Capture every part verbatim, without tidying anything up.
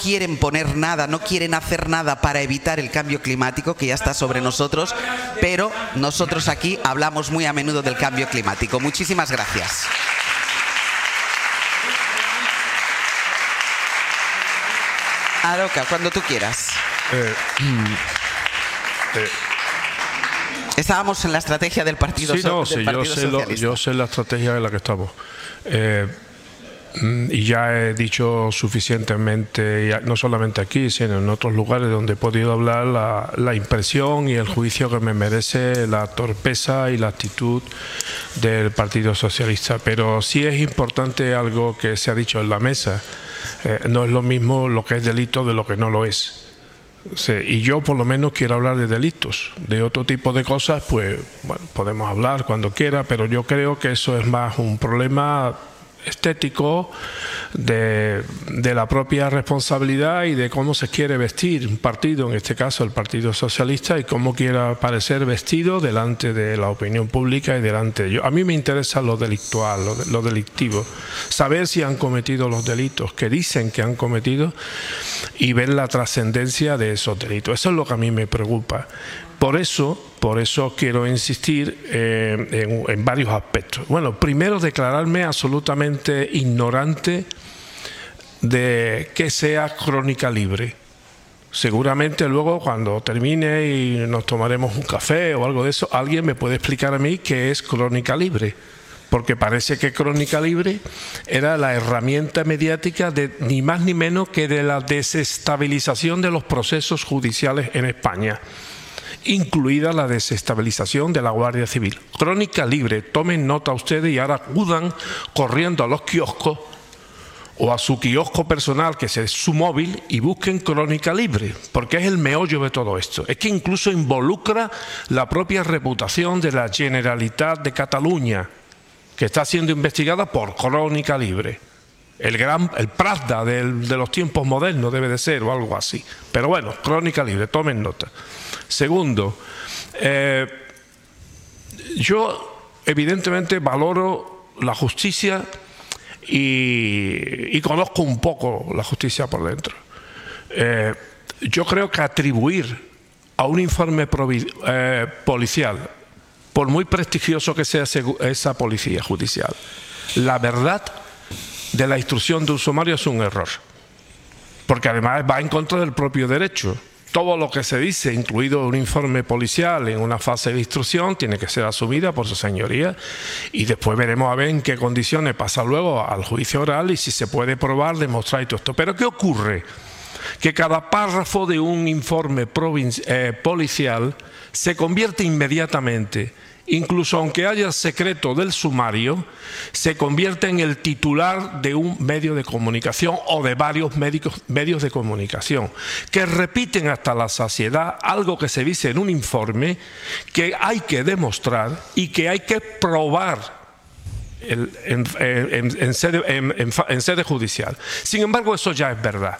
quieren poner nada, no quieren hacer nada para evitar el cambio climático, que ya está sobre nosotros, pero nosotros aquí hablamos muy a menudo del cambio climático. Muchísimas gracias. Aroca, cuando tú quieras. Eh, eh. Estábamos en la estrategia del Partido, sí, no, so del sí, partido yo sé Socialista. Lo, yo sé la estrategia en la que estamos. Eh, y ya he dicho suficientemente, no solamente aquí, sino en otros lugares donde he podido hablar, la, la impresión y el juicio que me merece la torpeza y la actitud del Partido Socialista. Pero sí es importante algo que se ha dicho en la mesa. Eh, no es lo mismo lo que es delito de lo que no lo es. Sí, y yo por lo menos quiero hablar de delitos. De otro tipo de cosas, pues bueno, podemos hablar cuando quiera, pero yo creo que eso es más un problema estético de, de la propia responsabilidad y de cómo se quiere vestir un partido, en este caso el Partido Socialista, y cómo quiera parecer vestido delante de la opinión pública y delante de ellos. A mí me interesa lo delictual, lo, lo delictivo, saber si han cometido los delitos que dicen que han cometido y ver la trascendencia de esos delitos. Eso es lo que a mí me preocupa. Por eso, por eso quiero insistir eh, en, en varios aspectos. Bueno, primero, declararme absolutamente ignorante de que sea crónica libre. Seguramente luego, cuando termine y nos tomaremos un café o algo de eso, alguien me puede explicar a mí qué es crónica libre. Porque parece que Crónica Libre era la herramienta mediática de ni más ni menos que de la desestabilización de los procesos judiciales en España, incluida la desestabilización de la Guardia Civil. Crónica Libre, tomen nota ustedes y ahora acudan corriendo a los kioscos o a su kiosco personal, que es su móvil, y busquen Crónica Libre, porque es el meollo de todo esto. Es que incluso involucra la propia reputación de la Generalitat de Cataluña, que está siendo investigada por Crónica Libre. El gran, el Pravda del, de los tiempos modernos debe de ser, o algo así. Pero bueno, Crónica Libre, tomen nota. Segundo, eh, yo evidentemente valoro la justicia y, y conozco un poco la justicia por dentro. Eh, yo creo que atribuir a un informe provi, eh, policial, por muy prestigioso que sea esa policía judicial, la verdad de la instrucción de un sumario es un error, porque además va en contra del propio derecho. Todo lo que se dice, incluido un informe policial en una fase de instrucción, tiene que ser asumida por su señoría, y después veremos a ver en qué condiciones pasa luego al juicio oral y si se puede probar, demostrar y todo esto. Pero ¿qué ocurre? Que cada párrafo de un informe eh, policial se convierte inmediatamente, incluso aunque haya secreto del sumario, se convierte en el titular de un medio de comunicación o de varios médicos, medios de comunicación, que repiten hasta la saciedad algo que se dice en un informe que hay que demostrar y que hay que probar en, en, en, en, sede, en, en, en sede judicial. Sin embargo, eso ya es verdad.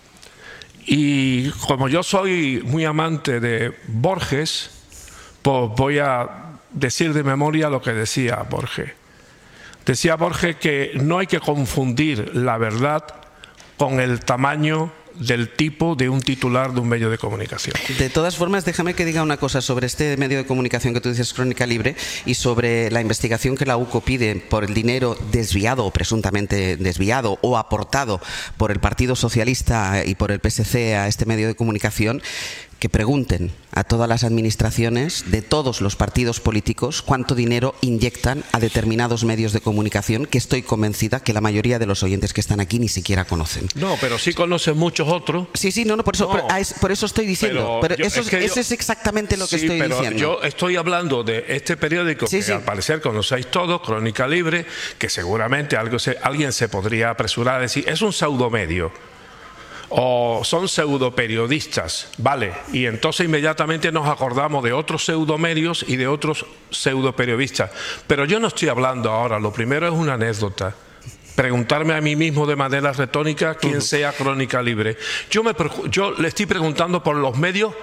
Y como yo soy muy amante de Borges, pues voy a decir de memoria lo que decía Borges. Decía Borges que no hay que confundir la verdad con el tamaño del tipo de un titular de un medio de comunicación. De todas formas, déjame que diga una cosa sobre este medio de comunicación que tú dices, Crónica Libre, y sobre la investigación que la U C O pide por el dinero desviado o presuntamente desviado o aportado por el Partido Socialista y por el P S C a este medio de comunicación. Que pregunten a todas las administraciones de todos los partidos políticos cuánto dinero inyectan a determinados medios de comunicación, que estoy convencida que la mayoría de los oyentes que están aquí ni siquiera conocen. No, pero sí conocen muchos otros. Sí, sí, no, no, por eso, no, por, por eso estoy diciendo. Pero, pero yo, eso, es, es eso yo, es exactamente lo que sí, estoy pero diciendo. Yo estoy hablando de este periódico sí, que sí. al parecer conocéis todos, Crónica Libre, que seguramente algo se, alguien se podría apresurar a decir, es un pseudomedio. O son pseudoperiodistas, vale, y entonces inmediatamente nos acordamos de otros pseudomedios y de otros pseudoperiodistas. Pero yo no estoy hablando ahora, lo primero es una anécdota. Preguntarme a mí mismo de manera retórica quién sea Crónica Libre. Yo, me, yo le estoy preguntando por los medios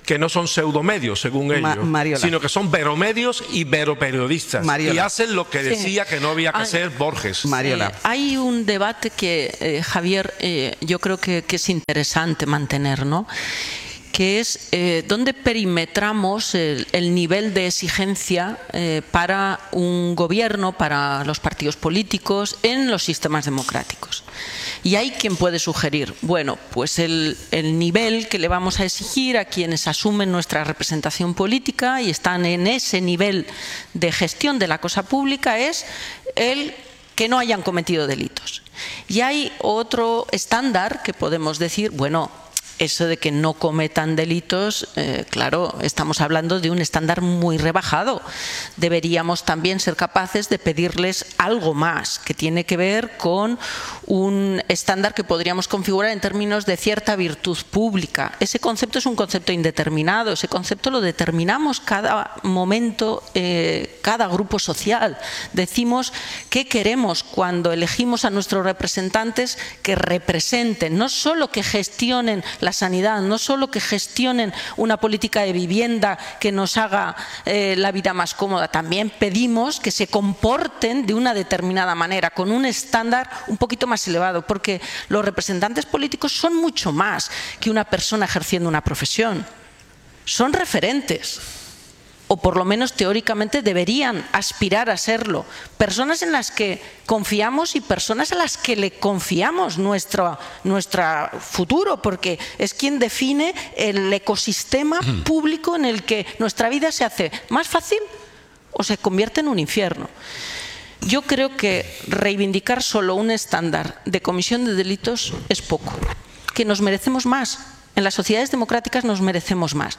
que no son pseudomedios, según ellos, Ma Mariola. sino que son veromedios y veroperiodistas. Mariola. Y hacen lo que decía sí. que no había que hay, hacer Borges. Mariola. Eh, hay un debate que, eh, Javier, eh, yo creo que, que es interesante mantener, ¿no? Que es eh, dónde perimetramos el, el nivel de exigencia eh, para un gobierno, para los partidos políticos, en los sistemas democráticos. Y hay quien puede sugerir, bueno, pues el, el nivel que le vamos a exigir a quienes asumen nuestra representación política y están en ese nivel de gestión de la cosa pública es el que no hayan cometido delitos. Y hay otro estándar que podemos decir, bueno, eso de que no cometan delitos, eh, claro, estamos hablando de un estándar muy rebajado. Deberíamos también ser capaces de pedirles algo más, que tiene que ver con un estándar que podríamos configurar en términos de cierta virtud pública. Ese concepto es un concepto indeterminado, ese concepto lo determinamos cada momento, eh, cada grupo social. Decimos qué queremos cuando elegimos a nuestros representantes que representen, no solo que gestionen la sanidad, no solo que gestionen una política de vivienda que nos haga eh, la vida más cómoda, también pedimos que se comporten de una determinada manera, con un estándar un poquito más elevado, porque los representantes políticos son mucho más que una persona ejerciendo una profesión, son referentes. O por lo menos teóricamente deberían aspirar a serlo. Personas en las que confiamos y personas a las que le confiamos nuestro, nuestro futuro, porque es quien define el ecosistema público en el que nuestra vida se hace más fácil o se convierte en un infierno. Yo creo que reivindicar solo un estándar de comisión de delitos es poco, que nos merecemos más. En las sociedades democráticas nos merecemos más.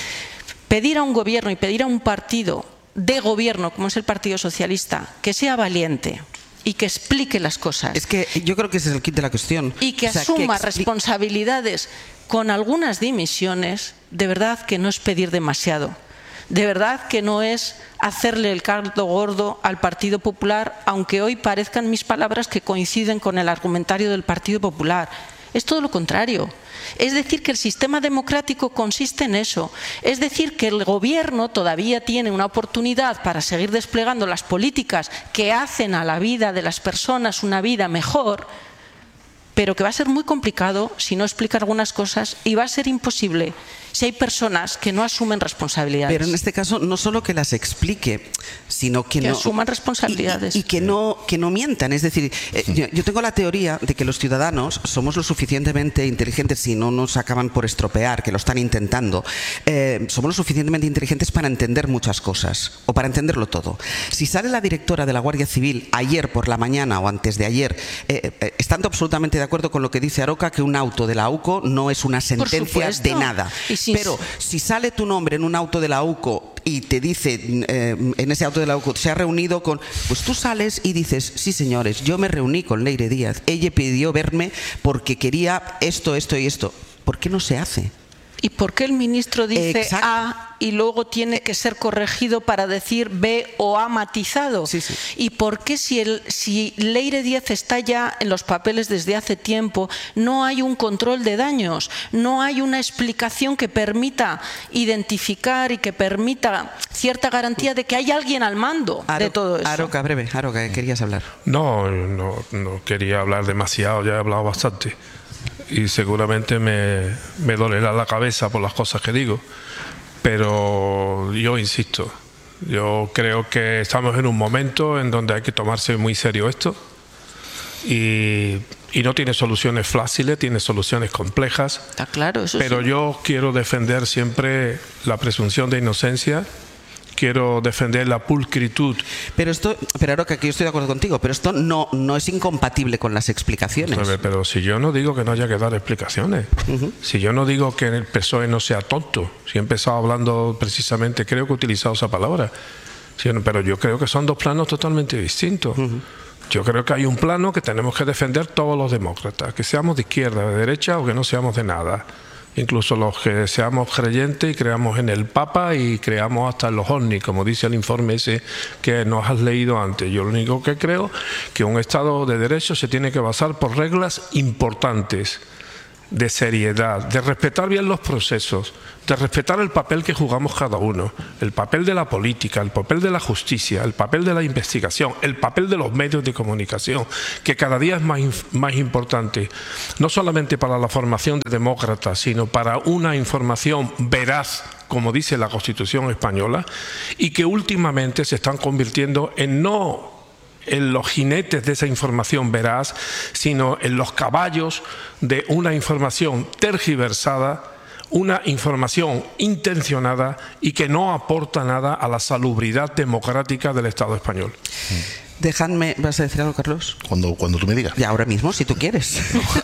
Pedir a un gobierno y pedir a un partido de gobierno, como es el Partido Socialista, que sea valiente y que explique las cosas. Es que yo creo que ese es el kit de la cuestión. Y que o sea, asuma que responsabilidades con algunas dimisiones, de verdad que no es pedir demasiado. De verdad que no es hacerle el caldo gordo al Partido Popular, aunque hoy parezcan mis palabras que coinciden con el argumentario del Partido Popular. Es todo lo contrario. Es decir, que el sistema democrático consiste en eso. Es decir, que el gobierno todavía tiene una oportunidad para seguir desplegando las políticas que hacen a la vida de las personas una vida mejor, pero que va a ser muy complicado si no explica algunas cosas y va a ser imposible si hay personas que no asumen responsabilidades. Pero en este caso no solo que las explique, sino que, que no asuman responsabilidades y, y que no que no mientan. Es decir, eh, yo, yo tengo la teoría de que los ciudadanos somos lo suficientemente inteligentes, si no nos acaban por estropear, que lo están intentando, eh, somos lo suficientemente inteligentes para entender muchas cosas o para entenderlo todo. Si sale la directora de la Guardia Civil ayer por la mañana o antes de ayer, eh, eh, estando absolutamente de acuerdo con lo que dice Aroca, que un auto de la U C O no es una sentencia de nada. Sí, pero si sale tu nombre en un auto de la U C O y te dice eh, en ese auto de la U C O se ha reunido con, pues tú sales y dices, sí señores, yo me reuní con Leire Díaz, ella pidió verme porque quería esto, esto y esto. ¿Por qué no se hace? ¿Y por qué el ministro dice Exacto. A y luego tiene que ser corregido para decir B o A matizado? Sí, sí. ¿Y por qué si, el, si Leire Díaz está ya en los papeles desde hace tiempo, no hay un control de daños? No hay una explicación que permita identificar y que permita cierta garantía de que hay alguien al mando Aro, de todo eso. Aroca, breve, Aroca, querías hablar. No, no, no quería hablar demasiado, ya he hablado bastante. Y seguramente me, me dolerá la cabeza por las cosas que digo, pero yo insisto, yo creo que estamos en un momento en donde hay que tomarse muy serio esto y, y no tiene soluciones fáciles, tiene soluciones complejas. Está claro, eso pero sí. Yo quiero defender siempre la presunción de inocencia. Quiero defender la pulcritud. Pero esto, pero Aroca, que yo estoy de acuerdo contigo, pero esto no, no es incompatible con las explicaciones. Pero, pero si yo no digo que no haya que dar explicaciones, uh-huh. si yo no digo que el P S O E no sea tonto, si he empezado hablando precisamente, creo que he utilizado esa palabra, sí, pero yo creo que son dos planos totalmente distintos. Uh-huh. Yo creo que hay un plano que tenemos que defender todos los demócratas, que seamos de izquierda, de derecha o que no seamos de nada. Incluso los que seamos creyentes y creamos en el Papa y creamos hasta en los ovnis, como dice el informe ese que nos has leído antes. Yo lo único que creo que un Estado de Derecho se tiene que basar por reglas importantes. de seriedad, de respetar bien los procesos, de respetar el papel que jugamos cada uno, el papel de la política, el papel de la justicia, el papel de la investigación, el papel de los medios de comunicación, que cada día es más, más importante, no solamente para la formación de demócratas, sino para una información veraz, como dice la Constitución española, y que últimamente se están convirtiendo en no en los jinetes de esa información veraz, sino en los caballos de una información tergiversada, una información intencionada y que no aporta nada a la salubridad democrática del Estado español. Dejadme, ¿vas a decir algo, Carlos? Cuando, cuando tú me digas. Y ahora mismo, si tú quieres.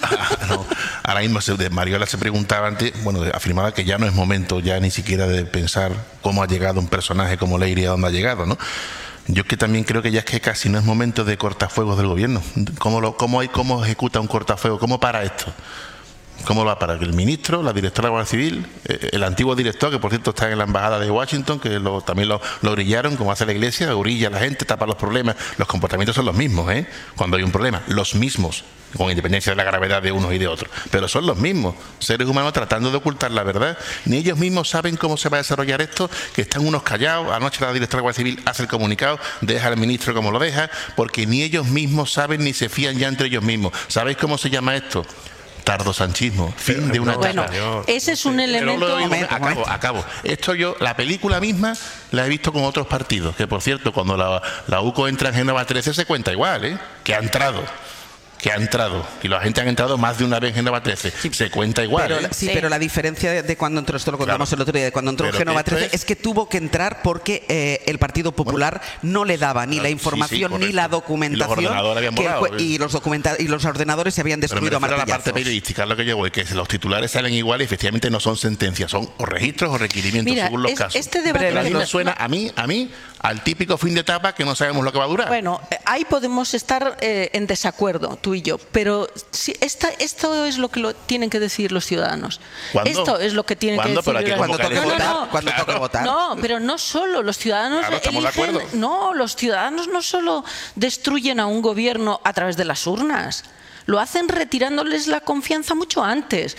No, ahora mismo Mariola se preguntaba antes, bueno, afirmaba que ya no es momento ya ni siquiera de pensar cómo ha llegado un personaje como Leire a dónde ha llegado, ¿no? Yo que también creo que ya es que casi no es momento de cortafuegos del gobierno. ¿Cómo, lo, cómo, hay, cómo ejecuta un cortafuego? ¿Cómo para esto? ¿Cómo va para el ministro, la directora de la Guardia Civil, el antiguo director, que por cierto está en la embajada de Washington, que lo, también lo, lo brillaron, como hace la iglesia, orilla a la gente, tapa los problemas? Los comportamientos son los mismos, ¿eh? Cuando hay un problema, los mismos, con independencia de la gravedad de unos y de otros, pero son los mismos seres humanos tratando de ocultar la verdad. Ni ellos mismos saben cómo se va a desarrollar esto, que están unos callados. Anoche la directora de la Guardia Civil hace el comunicado, deja al ministro como lo deja, porque ni ellos mismos saben ni se fían ya entre ellos mismos. ¿Sabéis cómo se llama esto? Tardosanchismo, fin de una etapa. Bueno, ese es un elemento... Lo digo, acabo, acabo. Esto yo, la película misma la he visto con otros partidos, que por cierto, cuando la, la U C O entra en Génova trece se cuenta igual, ¿eh? Que ha entrado. que ha entrado, y la gente han entrado más de una vez en Génova trece, sí, se cuenta igual. Pero, ¿eh? sí, sí, pero la diferencia de, de cuando entró, esto lo contamos claro. el otro día, de cuando entró en Génova trece, es... es que tuvo que entrar porque eh, el Partido Popular bueno, no le daba ni claro, la información sí, sí, ni la documentación. Y los ordenadores habían volado. Que, y, los documenta y los ordenadores se habían destruido a martillazos. La parte periodística, lo que yo voy, que los titulares salen igual y efectivamente no son sentencias, son o registros o requerimientos, Mira, según los es, casos. Este debate pero a mí me suena, a mí, a mí, al típico fin de etapa que no sabemos lo que va a durar. Bueno, ahí podemos estar eh, en desacuerdo, tú y yo, pero si esta, esto es lo que lo tienen que decir los ciudadanos. ¿Cuándo? Esto es lo que tienen que decir que cuando toque no, votar, no, no. cuando toque votar. No, pero no solo los ciudadanos claro, eligen, no, los ciudadanos no solo destruyen a un gobierno a través de las urnas, lo hacen retirándoles la confianza mucho antes.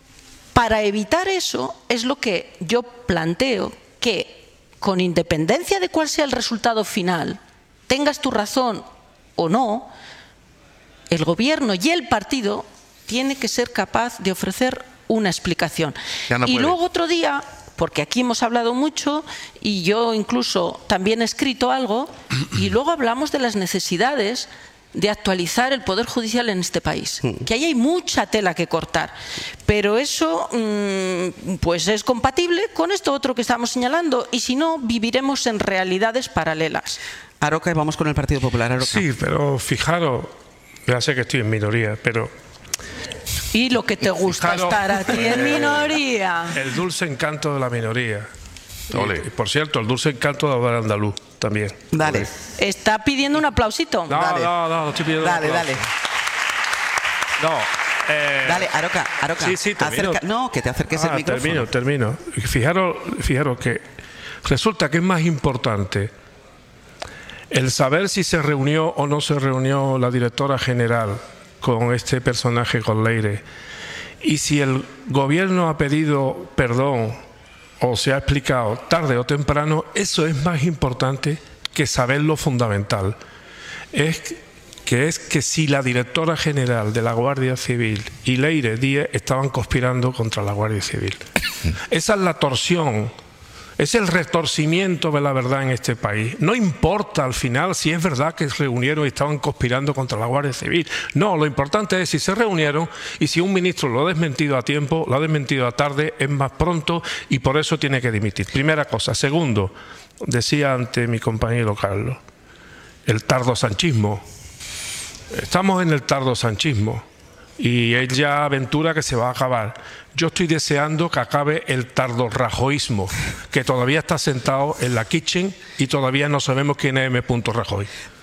Para evitar eso es lo que yo planteo, que con independencia de cuál sea el resultado final, tengas tu razón o no, el gobierno y el partido tiene que ser capaz de ofrecer una explicación. No y luego otro día, porque aquí hemos hablado mucho y yo incluso también he escrito algo, y luego hablamos de las necesidades de actualizar el Poder Judicial en este país, que ahí hay mucha tela que cortar, pero eso mmm, pues es compatible con esto otro que estamos señalando, y si no, viviremos en realidades paralelas. Aroca, y vamos con el Partido Popular. Aroca. Sí, pero fijaros, ya sé que estoy en minoría, pero... Y lo que te gusta fijaros, estar a ti eh, en minoría. El dulce encanto de la minoría. Y, y por cierto, el dulce encanto de hablar andaluz también. Dale. ¿Está pidiendo un aplausito? No, dale. no, no, no estoy pidiendo dale, un aplauso. Dale, No. Eh, dale, Aroca, Aroca. Sí, sí, termino. Acerca, no, que te acerques ah, el micrófono. Termino, termino. Fijaros, fijaros que resulta que es más importante el saber si se reunió o no se reunió la directora general con este personaje, con Leire, y si el gobierno ha pedido perdón o se ha explicado tarde o temprano. Eso es más importante que saber lo fundamental. Es que es que si la directora general de la Guardia Civil y Leire Díez estaban conspirando contra la Guardia Civil. Esa es la torsión, es el retorcimiento de la verdad en este país. No importa al final si es verdad que se reunieron y estaban conspirando contra la Guardia Civil. No, lo importante es si se reunieron y si un ministro lo ha desmentido a tiempo, lo ha desmentido a tarde, es más pronto y por eso tiene que dimitir. Primera cosa. Segundo, decía ante mi compañero Carlos, el tardosanchismo. Estamos en el tardosanchismo y él ya aventura que se va a acabar. Yo estoy deseando que acabe el tardorrajoísmo, que todavía está sentado en la kitchen y todavía no sabemos quién es M. Rajoy.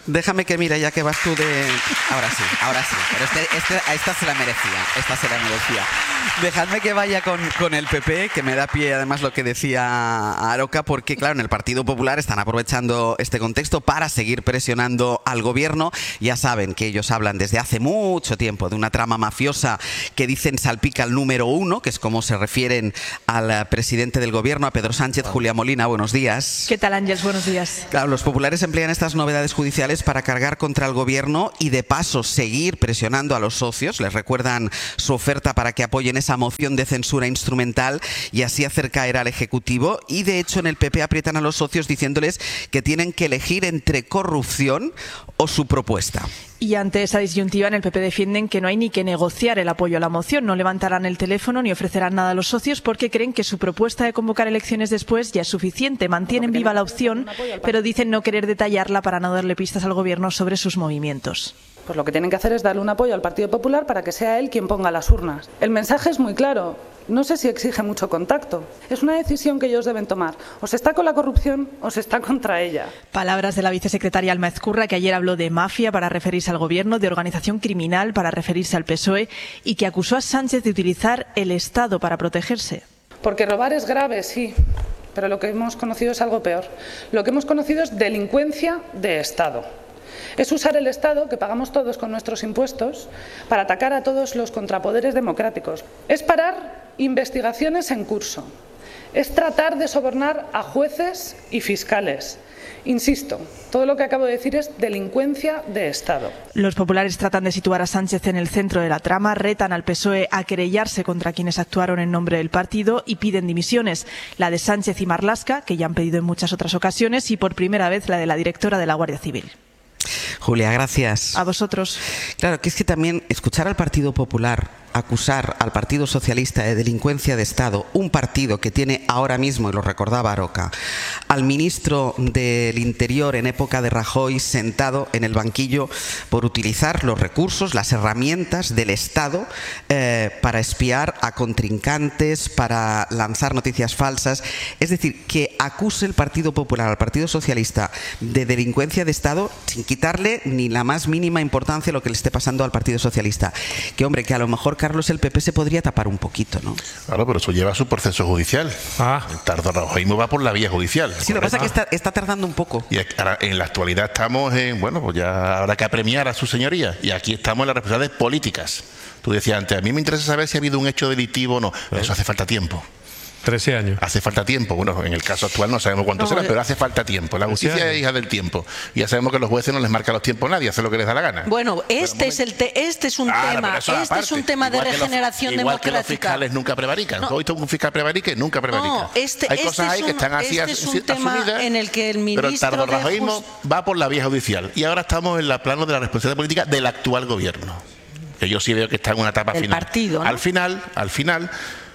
Déjame que mire, ya que vas tú de... Ahora sí, ahora sí. Pero este, este, a esta se la merecía. Esta se la merecía. Dejadme que vaya con, con el P P, que me da pie además lo que decía Aroca, porque claro, en el Partido Popular están aprovechando este contexto para seguir presionando al gobierno. Ya saben que ellos hablan desde hace mucho tiempo de una trama mafiosa que dicen salpica al número uno, que es como se refieren al presidente del gobierno, a Pedro Sánchez. Julia Molina, buenos días. ¿Qué tal, Ángeles? Buenos días. Claro, los populares emplean estas novedades judiciales para cargar contra el gobierno y de paso seguir presionando a los socios. Les recuerdan su oferta para que apoyen esa moción de censura instrumental y así hacer caer al Ejecutivo. Y de hecho en el P P aprietan a los socios diciéndoles que tienen que elegir entre corrupción o su propuesta. Y ante esa disyuntiva en el P P defienden que no hay ni que negociar el apoyo a la moción. No levantarán el teléfono ni ofrecerán nada a los socios porque creen que su propuesta de convocar elecciones después ya es suficiente. Mantienen viva la opción, pero dicen no querer detallarla para no darle pistas al gobierno sobre sus movimientos. Pues lo que tienen que hacer es darle un apoyo al Partido Popular para que sea él quien ponga las urnas. El mensaje es muy claro. No sé si exige mucho contacto. Es una decisión que ellos deben tomar. O se está con la corrupción o se está contra ella. Palabras de la vicesecretaria Alma Ezcurra, que ayer habló de mafia para referirse al gobierno, de organización criminal para referirse al P S O E y que acusó a Sánchez de utilizar el Estado para protegerse. Porque robar es grave, sí, pero lo que hemos conocido es algo peor. Lo que hemos conocido es delincuencia de Estado. Es usar el Estado, que pagamos todos con nuestros impuestos, para atacar a todos los contrapoderes democráticos. Es parar investigaciones en curso. Es tratar de sobornar a jueces y fiscales. Insisto, todo lo que acabo de decir es delincuencia de Estado. Los populares tratan de situar a Sánchez en el centro de la trama, retan al P S O E a querellarse contra quienes actuaron en nombre del partido y piden dimisiones. La de Sánchez y Marlaska, que ya han pedido en muchas otras ocasiones, y por primera vez la de la directora de la Guardia Civil. Julia, gracias. A vosotros. Claro, que es que también escuchar al Partido Popular acusar al Partido Socialista de delincuencia de Estado, un partido que tiene ahora mismo, y lo recordaba Aroca, al ministro del Interior en época de Rajoy sentado en el banquillo por utilizar los recursos, las herramientas del Estado eh, para espiar a contrincantes, para lanzar noticias falsas. Es decir, que acuse el Partido Popular al Partido Socialista de delincuencia de Estado sin quitarle ni la más mínima importancia a lo que le esté pasando al Partido Socialista. Que hombre, que a lo mejor Carlos, el P P se podría tapar un poquito, ¿no? Claro, pero eso lleva su proceso judicial. Ah. El tardarrajoísmo va por la vía judicial. Sí, lo que pasa es que está, está tardando un poco. Y ahora, en la actualidad estamos en, bueno, pues ya habrá que apremiar a su señoría. Y aquí estamos en las responsabilidades políticas. Tú decías antes, a mí me interesa saber si ha habido un hecho delictivo o no. ¿Eh? Eso hace falta tiempo. trece años. Hace falta tiempo. Bueno, en el caso actual no sabemos cuánto no, será, eh, pero hace falta tiempo. La justicia es hija del tiempo. Y ya sabemos que los jueces no les marcan los tiempos a nadie, hacen lo que les da la gana. Bueno, este es el te, este es un Ah, tema, este aparte. es un tema de regeneración los, igual democrática. Que los fiscales nunca prevarican. No. ¿Has visto un fiscal prevarique? Nunca prevarica. No, este, Hay este cosas ahí es un, que están así este es un asumidas, tema en el que el pero el ministro de tardarrajoísmo Justicia va por la vía judicial. Y ahora estamos en el plano de la responsabilidad política del actual gobierno. Que yo sí veo que está en una etapa del final. partido, ¿no? Al final, al final,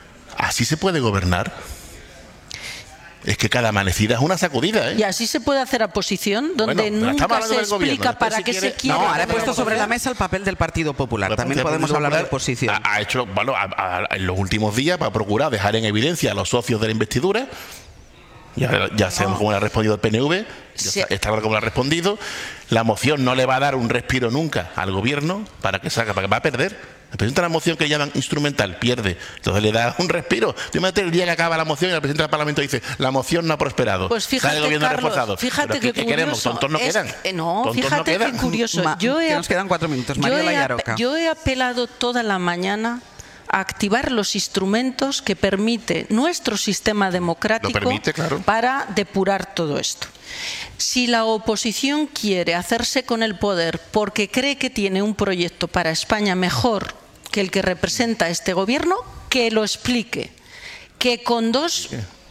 así se puede gobernar. Es que cada amanecida es una sacudida, ¿eh? Y así se puede hacer oposición, donde Bueno, nunca se explica gobierno. para si qué quiere, se quiere. No, ahora he ganar puesto sobre la poder. mesa el papel del Partido Popular. La También Partido podemos hablar de Popular oposición. Ha, ha hecho, bueno, a, a, en los últimos días para procurar dejar en evidencia a los socios de la investidura. Ya, ya sabemos cómo le ha respondido el P N V, ya Sí. está, está claro cómo le ha respondido. La moción no le va a dar un respiro nunca al gobierno para que salga, para que va a perder. Presenta la moción que llaman instrumental, pierde. Entonces le da un respiro. Yo me el día que acaba la moción y el presidente del Parlamento dice la moción no ha prosperado. Pues fíjate, Sale el gobierno Carlos, reforzado. fíjate Pero que ¿qué, ¿qué queremos? curioso ¿Tontos no es- quedan? eh, no, ¿Tontos fíjate no quedan? qué curioso. Ma- Yo he, que nos quedan cuatro minutos. yo Mariola he y ap- Aroca. yo he apelado toda la mañana a activar los instrumentos que permite nuestro sistema democrático Lo permite, claro. para depurar todo esto. Si la oposición quiere hacerse con el poder porque cree que tiene un proyecto para España mejor que el que representa este gobierno, que lo explique. Que con dos,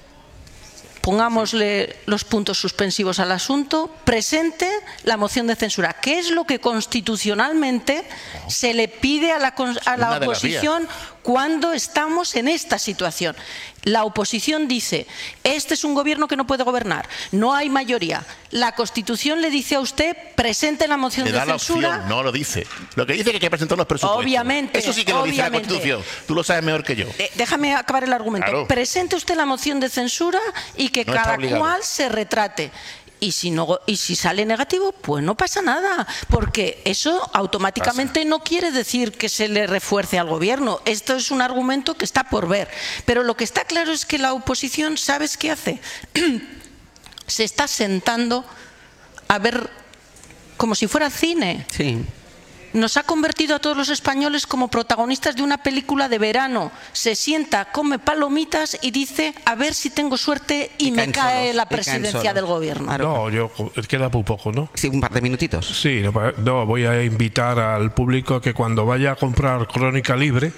pongámosle los puntos suspensivos al asunto, presente la moción de censura, que es lo que constitucionalmente se le pide a la, cons- a la Una de las oposición cuando estamos en esta situación. La oposición dice, este es un gobierno que no puede gobernar, no hay mayoría. La Constitución le dice a usted, presente la moción Le de da la censura. opción, no lo dice. Lo que dice es que hay que presentar los presupuestos. Obviamente, Eso sí que lo dice la obviamente. Constitución. Tú lo sabes mejor que yo. Eh, déjame acabar el argumento. Claro. Presente usted la moción de censura y que No está cada obligado. cual se retrate. y si no, y si sale negativo, pues no pasa nada, porque eso automáticamente no quiere decir que se le refuerce al gobierno. Esto es un argumento que está por ver. Pero lo que está claro es que la oposición, ¿sabes qué hace? Se está sentando a ver como si fuera cine. Sí. Nos ha convertido a todos los españoles como protagonistas de una película de verano. Se sienta, come palomitas y dice, a ver si tengo suerte y, y me cae solos, la presidencia del gobierno. No, yo queda muy poco, ¿no? Sí, un par de minutitos. Sí, no, no, voy a invitar al público a que cuando vaya a comprar Crónica Libre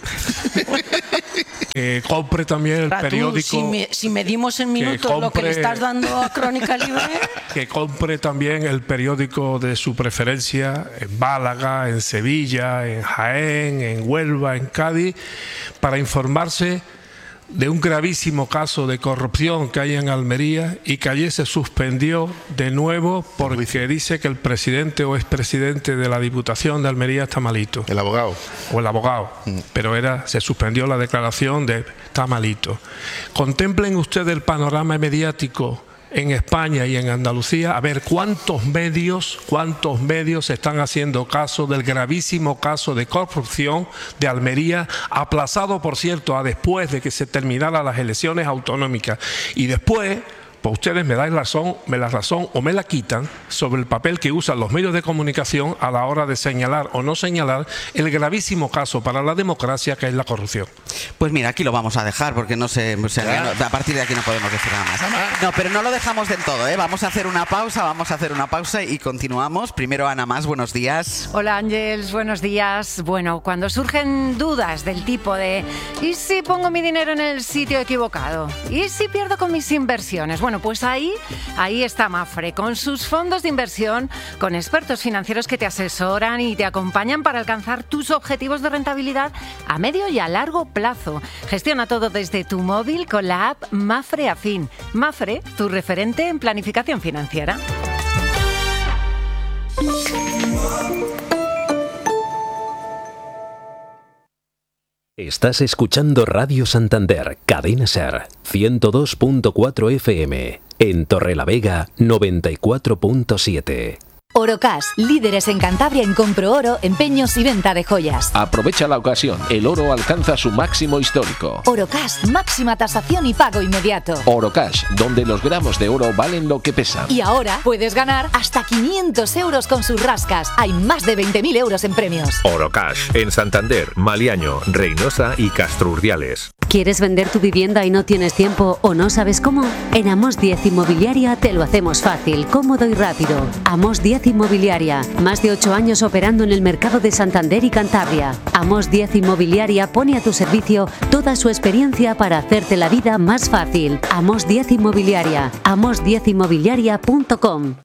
que compre también el Para periódico. Tú, si, me, si medimos en minutos compre, lo que le estás dando a Crónica Libre. Que compre también el periódico de su preferencia en Málaga, en Sevilla, en Jaén, en Huelva, en Cádiz, para informarse de un gravísimo caso de corrupción que hay en Almería y que ayer se suspendió de nuevo porque dice que el presidente o expresidente de la Diputación de Almería está malito. El abogado. O el abogado. Mm. Pero era, se suspendió la declaración de está malito. Contemplen ustedes el panorama mediático en España y en Andalucía, a ver cuántos medios, cuántos medios están haciendo caso del gravísimo caso de corrupción de Almería, aplazado, por cierto, a después de que se terminaran las elecciones autonómicas. Y después, pues ustedes me dais razón, me la razón o me la quitan sobre el papel que usan los medios de comunicación a la hora de señalar o no señalar el gravísimo caso para la democracia que es la corrupción. Pues mira, aquí lo vamos a dejar porque no sé, o sea, no, a partir de aquí no podemos decir nada más. No, pero no lo dejamos del todo, ¿eh? Vamos a hacer una pausa, vamos a hacer una pausa y continuamos. Primero Ana Mas, buenos días. Hola Ángels, buenos días. Bueno, cuando surgen dudas del tipo de ¿y si pongo mi dinero en el sitio equivocado? ¿Y si pierdo con mis inversiones? Bueno, pues ahí, ahí está Mapfre, con sus fondos de inversión, con expertos financieros que te asesoran y te acompañan para alcanzar tus objetivos de rentabilidad a medio y a largo plazo. Gestiona todo desde tu móvil con la app Mapfre Afin. Mapfre, tu referente en planificación financiera. Estás escuchando Radio Santander, Cadena Ser, ciento dos punto cuatro F M, en Torrelavega, noventa y cuatro punto siete. Orocash, líderes en Cantabria en compro oro, empeños y venta de joyas. Aprovecha la ocasión, el oro alcanza su máximo histórico. Orocash, máxima tasación y pago inmediato. Orocash, donde los gramos de oro valen lo que pesan. Y ahora puedes ganar hasta quinientos euros con sus rascas. Hay más de veinte mil euros en premios. Orocash, en Santander, Maliaño, Reynosa y Castro Urdiales. ¿Quieres vender tu vivienda y no tienes tiempo o no sabes cómo? En Amos diez Inmobiliaria te lo hacemos fácil, cómodo y rápido. Amos diez Inmobiliaria, más de ocho años operando en el mercado de Santander y Cantabria. Amos diez Inmobiliaria pone a tu servicio toda su experiencia para hacerte la vida más fácil. Amos diez Inmobiliaria, amos diez inmobiliaria punto com.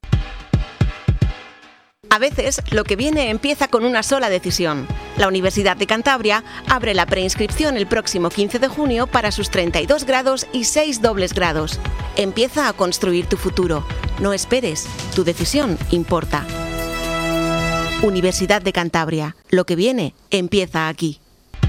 A veces, lo que viene empieza con una sola decisión. La Universidad de Cantabria abre la preinscripción el próximo quince de junio para sus treinta y dos grados y seis dobles grados. Empieza a construir tu futuro. No esperes, tu decisión importa. Universidad de Cantabria. Lo que viene empieza aquí.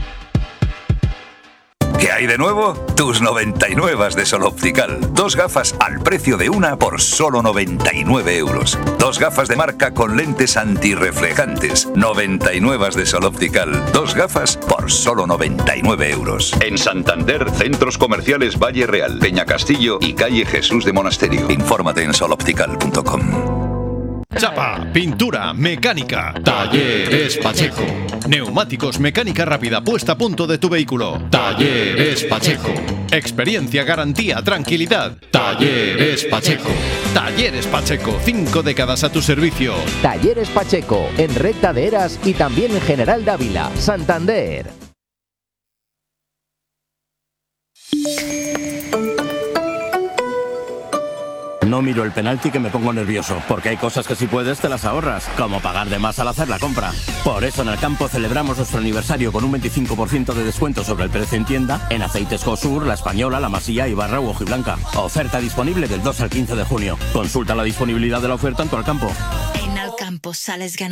¿Qué hay de nuevo? Tus noventa y nueve de Sol Optical. Dos gafas al precio de una por solo noventa y nueve euros. Dos gafas de marca con lentes antirreflejantes. noventa y nueve de Sol Optical. Dos gafas por solo noventa y nueve euros. En Santander, centros comerciales Valle Real, Peña Castillo y calle Jesús de Monasterio. Infórmate en sol optical punto com. Chapa, pintura, mecánica. Talleres Pacheco. Neumáticos, mecánica rápida puesta a punto de tu vehículo. Talleres Pacheco. Experiencia, garantía, tranquilidad. Talleres Pacheco. Talleres Pacheco, cinco décadas a tu servicio. Talleres Pacheco, en Recta de Eras y también en General Dávila, Santander. No miro el penalti que me pongo nervioso, porque hay cosas que si puedes te las ahorras, como pagar de más al hacer la compra. Por eso en el campo celebramos nuestro aniversario con un veinticinco por ciento de descuento sobre el precio en tienda en aceites Josur, La Española, La Masía, Ibarra u Hojiblanca. Oferta disponible del dos al quince de junio. Consulta la disponibilidad de la oferta en tu Alcampo. En Alcampo sales ganando.